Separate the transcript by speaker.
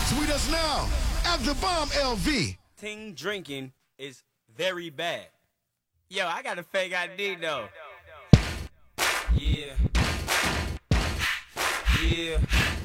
Speaker 1: Tweet us now at The Bomb LV.
Speaker 2: Ting drinking is very bad. Yo, I got a fake ID though. Yeah. Yeah.